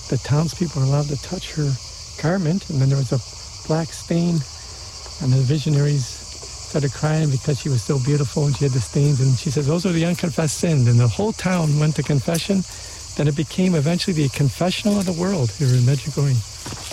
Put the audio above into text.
the townspeople were allowed to touch her garment, and then there was a black stain, and the visionaries started crying because she was so beautiful and she had the stains, and she says those are the unconfessed sins, and the whole town went to confession. Then it became eventually the confessional of the world here in Medjugorje.